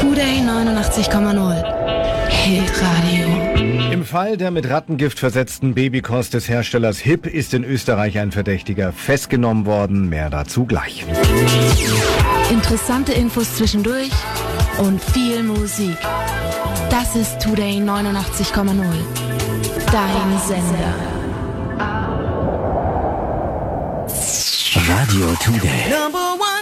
Today 89,0. Hitradio. Im Fall der mit Rattengift versetzten Babykost des Herstellers HiP ist in Österreich ein Verdächtiger festgenommen worden. Mehr dazu gleich. Interessante Infos zwischendurch und viel Musik. Das ist Today 89,0. Dein Sender. Radio Today. Number one.